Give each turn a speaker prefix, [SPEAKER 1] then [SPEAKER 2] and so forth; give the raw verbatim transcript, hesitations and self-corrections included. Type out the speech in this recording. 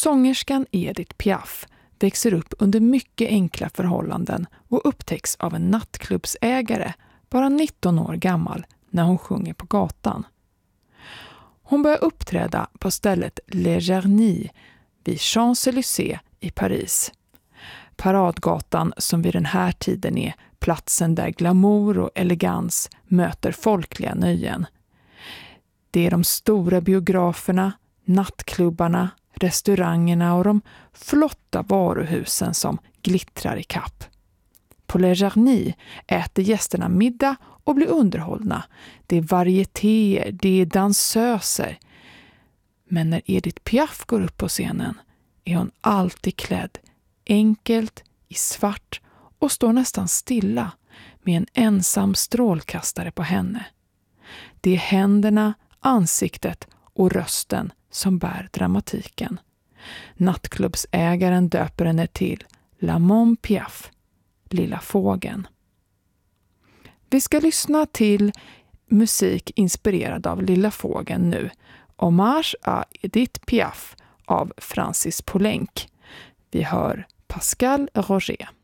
[SPEAKER 1] Sångerskan Edith Piaf växer upp under mycket enkla förhållanden och upptäcks av en nattklubbsägare, bara nitton år gammal, när hon sjunger på gatan. Hon börjar uppträda på stället Le Jarny vid Champs-Élysées i Paris. Paradgatan som vid den här tiden är platsen där glamour och elegans möter folkliga nöjen. Det är de stora biograferna, nattklubbarna, restaurangerna och de flotta varuhusen som glittrar i kapp. På Le Jarny äter gästerna middag och blir underhållna. Det är varietéer, det är dansöser. Men när Edith Piaf går upp på scenen är hon alltid klädd enkelt i svart och står nästan stilla med en ensam strålkastare på henne. Det är händerna, ansiktet och rösten som bär dramatiken. Nattklubbsägaren döper henne till La Môme Piaf, lilla fågeln. Vi ska lyssna till musik inspirerad av Lilla fågeln nu. Hommage à Edith Piaf av Francis Poulenc. Vi hör Pascal Roger.